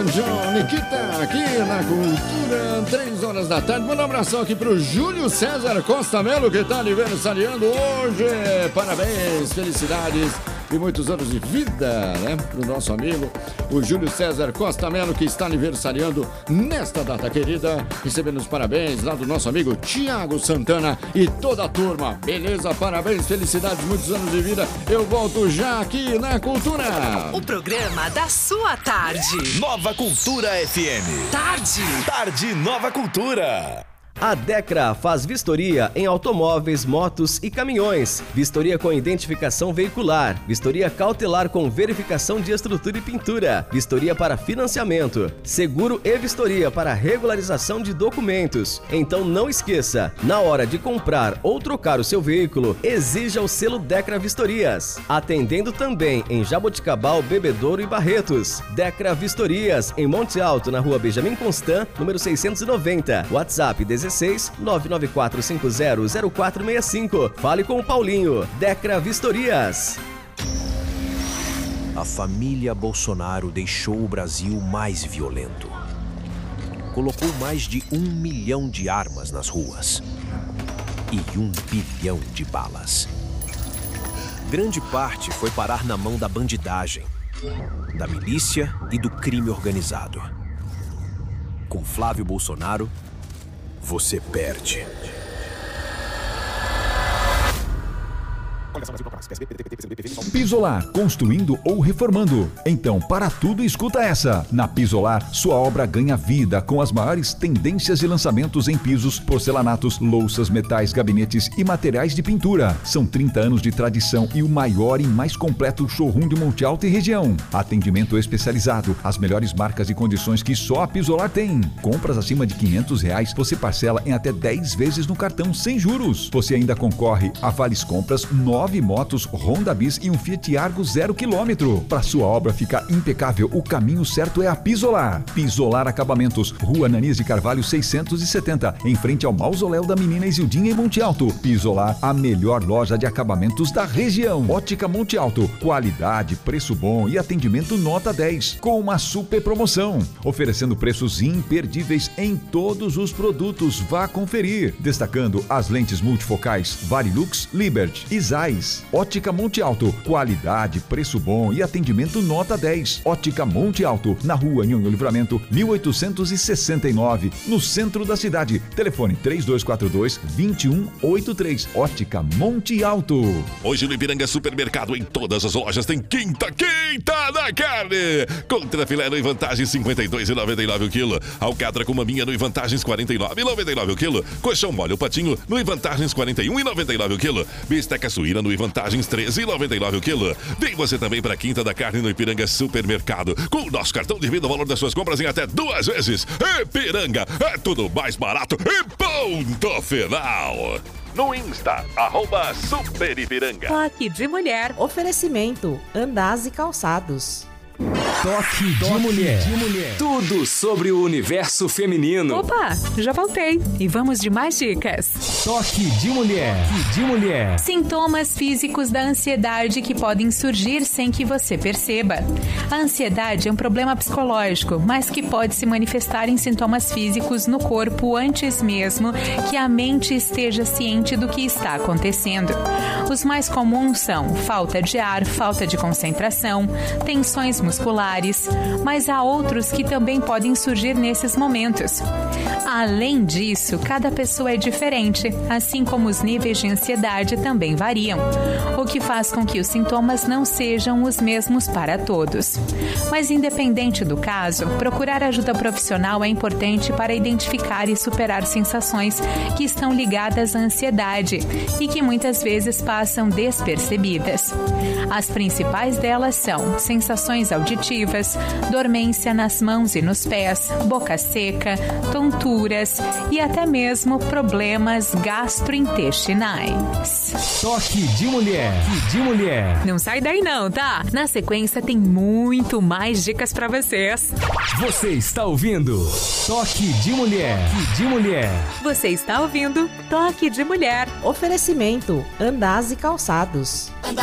Nikita aqui na Cultura, 3 horas da tarde. Manda um abração aqui pro Júlio César Costa Melo, que tá aniversariando hoje. Parabéns, felicidades e muitos anos de vida, né? Pro nosso amigo, o Júlio César Costa Melo, que está aniversariando nesta data querida. Recebendo os parabéns lá do nosso amigo Tiago Santana e toda a turma. Beleza? Parabéns, felicidades, muitos anos de vida. Eu volto já aqui na Cultura. O programa da sua tarde. Nova Cultura FM. Tarde Nova Cultura. A Decra faz vistoria em automóveis, motos e caminhões. Vistoria com identificação veicular. Vistoria cautelar com verificação de estrutura e pintura. Vistoria para financiamento. Seguro e vistoria para regularização de documentos. Então não esqueça, na hora de comprar ou trocar o seu veículo, exija o selo Decra Vistorias. Atendendo também em Jaboticabal, Bebedouro e Barretos. Decra Vistorias, em Monte Alto, na rua Benjamin Constant, número 690. WhatsApp 16 994500465. Fale com o Paulinho. Decra Vistorias. A família Bolsonaro deixou o Brasil mais violento. Colocou mais de 1 milhão de armas nas ruas e 1 bilhão de balas. Grande parte foi parar na mão da bandidagem, da milícia e do crime organizado. Com Flávio Bolsonaro, você perde. Pisolar, construindo ou reformando. Então, para tudo, escuta essa. Na Pisolar, sua obra ganha vida com as maiores tendências e lançamentos em pisos, porcelanatos, louças, metais, gabinetes e materiais de pintura. São 30 anos de tradição e o maior e mais completo showroom de Monte Alto e região. Atendimento especializado, as melhores marcas e condições que só a Pisolar tem. Compras acima de R$500, você parcela em até 10 vezes no cartão sem juros. Você ainda concorre a vales compras 9 motos Honda Bis e um Fiat Argo 0 km. Para sua obra ficar impecável, o caminho certo é a Pisolar. Pisolar Acabamentos, Rua Ananias de Carvalho 670, em frente ao Mausoléu da Menina Isildinha em Monte Alto. Pisolar, a melhor loja de acabamentos da região. Ótica Monte Alto, qualidade, preço bom e atendimento nota 10, com uma super promoção, oferecendo preços imperdíveis em todos os produtos. Vá conferir. Destacando as lentes multifocais Varilux, Liberty e Zeiss. Ótica Monte Alto, qualidade, preço bom e atendimento nota 10. Ótica Monte Alto, na rua Nhonho Livramento, 1869, no centro da cidade. Telefone 3242-2183. Ótica Monte Alto. Hoje no Ipiranga Supermercado, em todas as lojas, tem quinta da carne. Contra filé no Vantagens 52,99 o quilo. Alcatra com maminha no Vantagens 49,99 o quilo. Colchão mole o patinho no Vantagens 41,99 o quilo. Bisteca suína no Vantagens 13,99 o quilo. Vem você também para Quinta da Carne no Ipiranga Supermercado. Com o nosso cartão divida o valor das suas compras em até 2 vezes. Ipiranga, é tudo mais barato e ponto final. No Insta, @SuperIpiranga. Toque de Mulher. Oferecimento, Andaz e Calçados. Toque de mulher. Tudo sobre o universo feminino. Opa, já voltei. E vamos de mais dicas. Toque de mulher. Sintomas físicos da ansiedade que podem surgir sem que você perceba. A ansiedade é um problema psicológico, mas que pode se manifestar em sintomas físicos no corpo antes mesmo que a mente esteja ciente do que está acontecendo. Os mais comuns são falta de ar, falta de concentração, tensões musculares, mas há outros que também podem surgir nesses momentos. Além disso, cada pessoa é diferente, assim como os níveis de ansiedade também variam, o que faz com que os sintomas não sejam os mesmos para todos. Mas independente do caso, procurar ajuda profissional é importante para identificar e superar sensações que estão ligadas à ansiedade e que muitas vezes passam despercebidas. As principais delas são sensações auditivas, dormência nas mãos e nos pés, boca seca, tonturas e até mesmo problemas gastrointestinais. Toque de mulher. Não sai daí não, tá? Na sequência tem muito mais dicas pra vocês. Você está ouvindo Toque de Mulher. Você está ouvindo Toque de Mulher. Oferecimento, Andaz e Calçados.